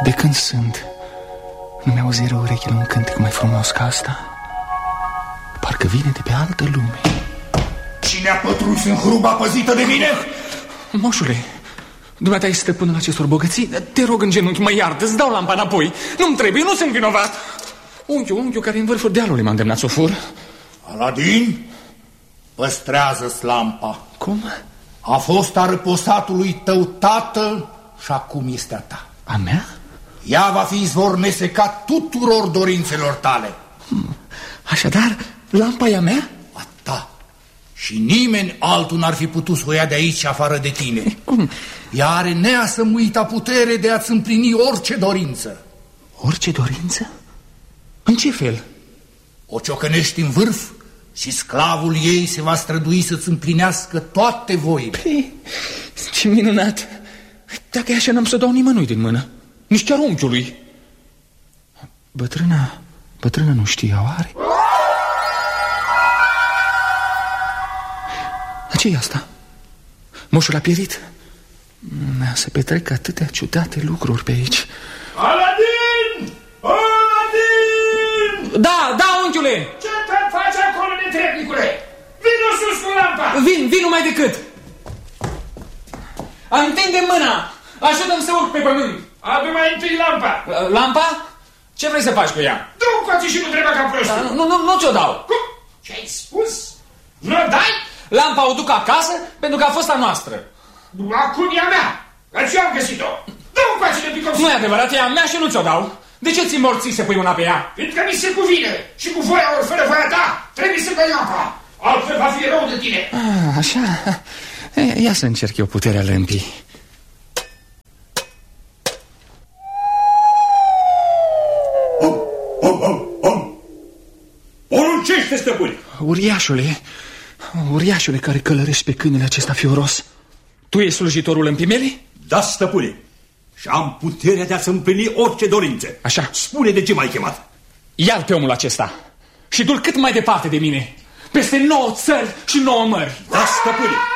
De când sunt, nu mi-auziră urechile un cântec mai frumos ca asta. Parcă vine de pe altă lume. Cine a pătruns în hruba păzită de mine? Moșule, dumneata ești stăpânul acestor bogății? Te rog în genunchi, mă iartă, îți dau lampa înapoi. Nu-mi trebuie, nu sunt vinovat. Unchiul care în vârful dealului m-a îndemnat să o fur. Aladin, păstrează-ți lampa. Cum? A fost a răposatului tău tatăl și acum este a ta. A mea? Ea va fi izvor nesecat tuturor dorințelor tale. Așadar, lampa e a mea? A ta. Și nimeni altul n-ar fi putut să o ia de aici afară de tine. Cum? Ea are neasămuita putere de a-ți împlini orice dorință. Orice dorință? În ce fel? O ciocănești în vârf și sclavul ei se va strădui să-ți împlinească toate voile. Păi, ce minunat! Dacă e așa, n-am să dau nimănui din mână. Nici chiar unchiului. Bătrâna nu știa, oare? Ce-i asta? Moșul a pierit? Se petrec atâtea ciudate lucruri pe aici. Aladin! Aladin! Da, unchiule! Ce te faci acolo, netrebnicule? Vino sus cu lampa! Vin numai decât! Întinde mâna! Ajută-mi să urc pe pământ! Adu mai întâi lampa! Lampa? Ce vrei să faci cu ea? Du-mi coace și nu trebuie ca prostul! Nu ți-o dau! Cum? Ce-ai spus? Nu-o dai? Lampa o duc acasă pentru că a fost a noastră. Acum e a mea! Ați eu am găsit-o! Du-mi coace de picop! Nu e adevărat, e a mea și nu ți-o dau. De ce ți morții să pui mâna pe ea? Pentru că mi se cuvine și cu voia ori fără voia ta trebuie să dai lampa. Altfel va fi rău de tine. Așa? Ia să încerc eu puterea lămpii. Poruncește, stăpâne! Uriașule care călărești pe câinele acesta fioros. Tu ești slujitorul lămpii mele? Da, stăpâne. Și am puterea de a-ți împlini orice dorință. Așa. Spune de ce m-ai chemat. Ia-l pe omul acesta și du-l cât mai departe de mine, peste 9 țări și 9 mări. Da, stăpâne.